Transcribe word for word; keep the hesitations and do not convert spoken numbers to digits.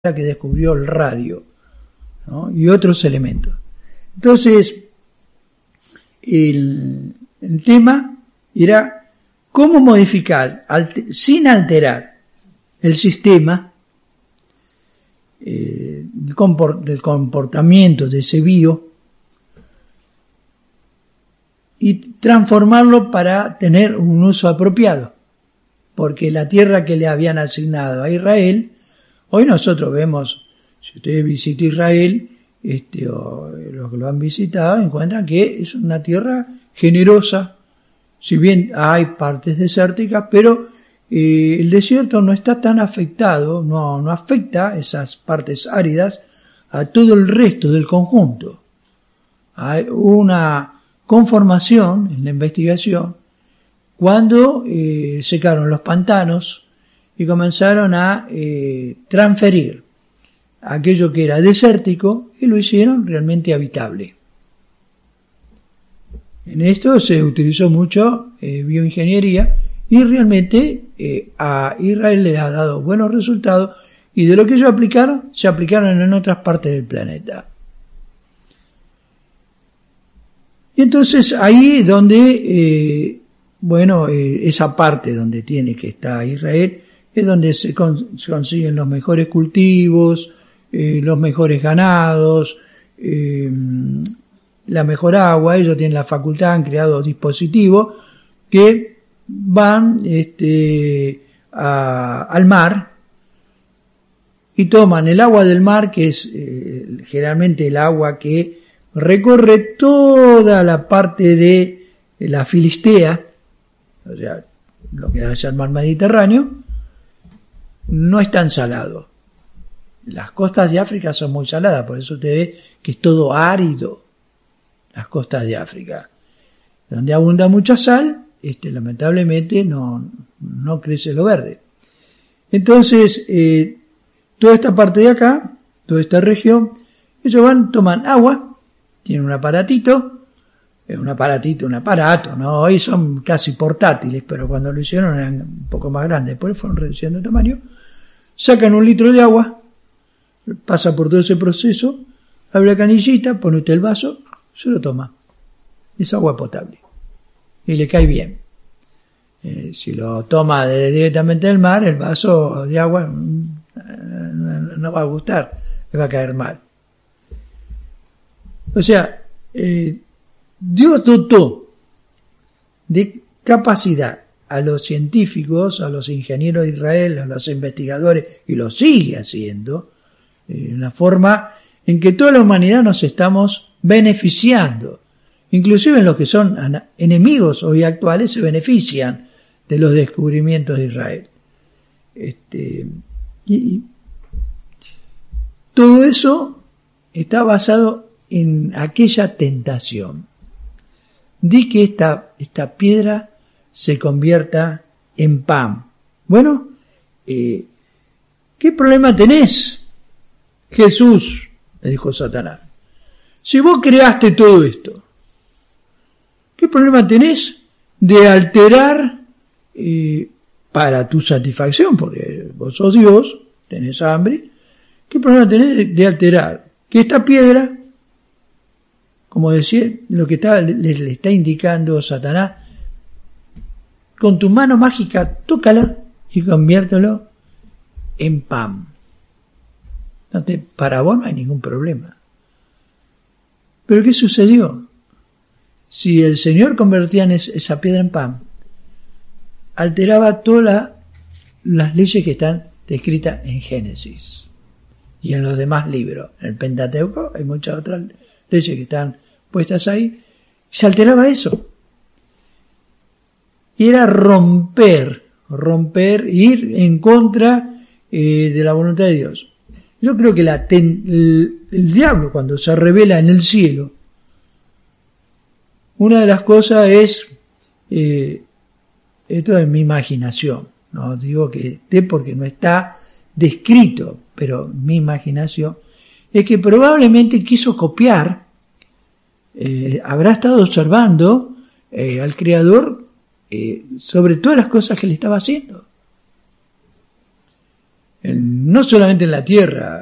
que descubrió el radio, ¿no? Y otros elementos. Entonces, el, el tema era cómo modificar, alter, sin alterar el sistema eh, del, comport, del comportamiento de ese bio y transformarlo para tener un uso apropiado, porque la tierra que le habían asignado a Israel, hoy nosotros vemos, si ustedes visitan Israel, este, o los que lo han visitado, encuentran que es una tierra generosa, si bien hay partes desérticas, pero eh, el desierto no está tan afectado, no, no afecta esas partes áridas a todo el resto del conjunto. Hay una conformación en la investigación cuando eh, secaron los pantanos y comenzaron a eh, transferir aquello que era desértico y lo hicieron realmente habitable. En esto se utilizó mucho eh, bioingeniería y realmente eh, a Israel le ha dado buenos resultados, y de lo que ellos aplicaron, se aplicaron en otras partes del planeta. Y entonces ahí es donde, eh, bueno, eh, esa parte donde tiene que estar Israel, es donde se, con, se consiguen los mejores cultivos, eh, los mejores ganados, eh, la mejor agua. Ellos tienen la facultad, han creado dispositivos que van este, a, al mar y toman el agua del mar, que es eh, generalmente el agua que recorre toda la parte de la Filistea, o sea, lo que da hacia el mar Mediterráneo, no es tan salado. Las costas de África son muy saladas, por eso usted ve que es todo árido, las costas de África. Donde abunda mucha sal, este, lamentablemente no, no crece lo verde. Entonces, eh, toda esta parte de acá, toda esta región, ellos van, toman agua, tienen un aparatito, un aparatito, un aparato, ¿no? Hoy son casi portátiles, pero cuando lo hicieron eran un poco más grandes, después fueron reduciendo de tamaño, sacan un litro de agua, pasa por todo ese proceso, abre la canillita, pone usted el vaso, se lo toma. Es agua potable. Y le cae bien. Eh, si lo toma de, directamente del mar, el vaso de agua no, no va a gustar, le va a caer mal. O sea, eh, Dios dotó de capacidad a los científicos, a los ingenieros de Israel, a los investigadores, y lo sigue haciendo, de una forma en que toda la humanidad nos estamos beneficiando. Inclusive los que son enemigos hoy actuales se benefician de los descubrimientos de Israel. Este, y, y todo eso está basado en aquella tentación. Di que esta, esta piedra se convierta en pan. Bueno, eh, ¿qué problema tenés, Jesús? Le dijo Satanás. Si vos creaste todo esto, ¿qué problema tenés de alterar eh, para tu satisfacción? Porque vos sos Dios, tenés hambre. ¿Qué problema tenés de, de alterar que esta piedra, como decir, lo que está, le, le está indicando Satanás, con tu mano mágica, tócala y conviértelo en pan? No te, para vos no hay ningún problema. Pero ¿qué sucedió? Si el Señor convertía en es, esa piedra en pan, alteraba todas la, las leyes que están descritas en Génesis y en los demás libros. En el Pentateuco hay muchas otras leyes que están puestas ahí. Se alteraba eso. Y era romper, romper, ir en contra eh, de la voluntad de Dios. Yo creo que la ten, el, el diablo, cuando se revela en el cielo, una de las cosas es, eh, esto es mi imaginación, no digo que esté porque no está descrito, pero mi imaginación es que probablemente quiso copiar, eh, habrá estado observando eh, al Creador eh, sobre todas las cosas que le estaba haciendo. en, no solamente en la tierra,